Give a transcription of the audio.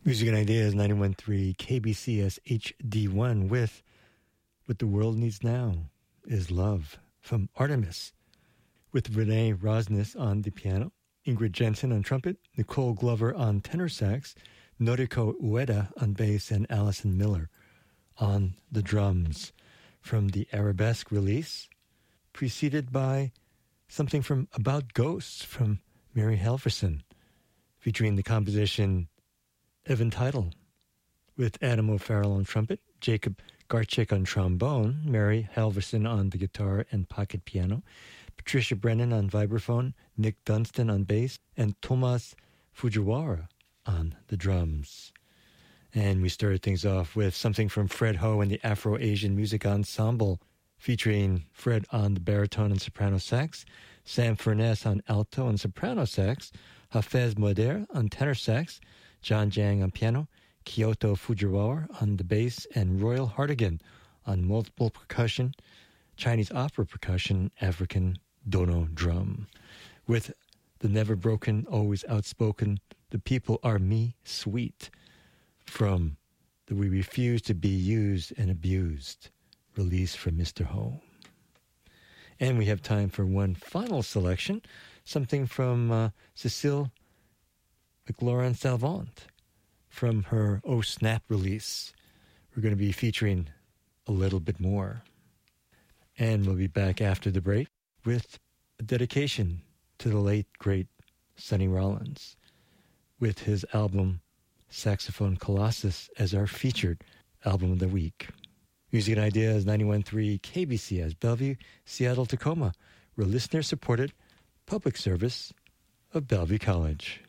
Music and Ideas 91.3 KBCS HD1 with What the World Needs Now is Love from Artemis, with Renee Rosnes on the piano, Ingrid Jensen on trumpet, Nicole Glover on tenor sax, Noriko Ueda on bass, and Allison Miller on the drums, from the Arabesque release, preceded by something from About Ghosts from Mary Helverson, featuring the composition Evan Title, with Adam O'Farrell on trumpet, Jacob Garchick on trombone, Mary Helverson on the guitar and pocket piano, Patricia Brennan on vibraphone, Nick Dunstan on bass, and Thomas Fujiwara on the drums. And we started things off with something from Fred Ho and the Afro-Asian Music Ensemble, featuring Fred on the baritone and soprano sax, Sam Furness on alto and soprano sax, Hafez Moder on tenor sax, John Jang on piano, Kyoto Fujiwara on the bass, and Royal Hartigan on multiple percussion, Chinese opera percussion, African dono drum. With the never broken, always outspoken, The People Are Me Sweet, from the We Refuse to Be Used and Abused release from Mr. Ho. And we have time for one final selection, something from Cecile McLaurin Salvant from her Oh Snap release. We're going to be featuring a little bit more. And we'll be back after the break with a dedication to the late, great Sonny Rollins, with his album Saxophone Colossus as our featured album of the week. Music and Ideas 91.3 KBCS Bellevue, Seattle, Tacoma. We're listener-supported public service of Bellevue College.